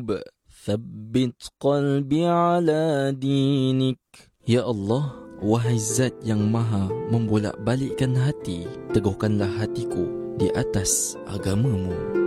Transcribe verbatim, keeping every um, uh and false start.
رب ثبت قلبي على دينك. Ya Allah, wahai Zat yang maha membolak-balikkan hati, teguhkanlah hatiku di atas agamamu.